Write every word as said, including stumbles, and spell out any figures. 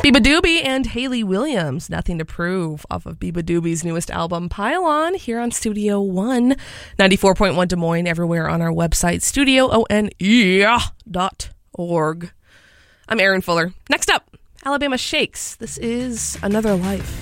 Beabadoobee and Hayley Williams, Nothing to Prove, off of Beabadoobee's newest album, Pylon, here on Studio One, ninety-four point one Des Moines, everywhere on our website, studio one dot org. I'm Aaron Fuller. Next up, Alabama Shakes. This is Another Life.